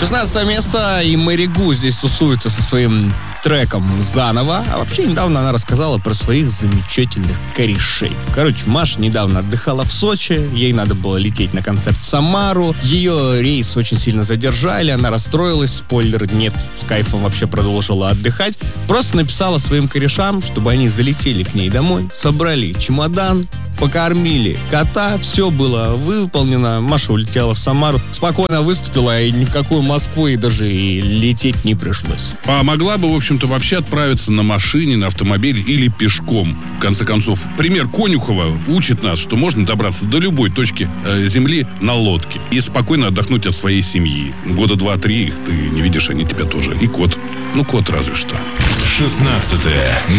16 место, и Мэри Гу здесь тусуется со своим треком «Заново». А вообще, недавно она рассказала про своих замечательных корешей. Короче, Маша недавно отдыхала в Сочи, ей надо было лететь на концерт в Самару. Ее рейс очень сильно задержали, она расстроилась, спойлер, нет, с кайфом вообще продолжила отдыхать. Просто написала своим корешам, чтобы они залетели к ней домой, собрали чемодан, покормили кота, все было выполнено. Маша улетела в Самару, спокойно выступила, и ни в какую Москву и даже и лететь не пришлось. А могла бы, в общем-то, вообще отправиться на машине, на автомобиле или пешком. В конце концов, пример Конюхова учит нас, что можно добраться до любой точки земли на лодке и спокойно отдохнуть от своей семьи. Года 2-3 их ты не видишь, они тебя тоже. И кот. Ну, кот разве что. 16